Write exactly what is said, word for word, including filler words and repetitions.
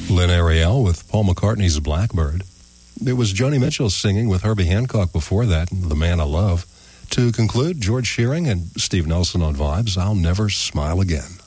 Lynn Ariel with Paul McCartney's Blackbird. It was Joni Mitchell singing with Herbie Hancock before that, The Man I Love. To conclude, George Shearing and Steve Nelson on vibes, I'll Never Smile Again.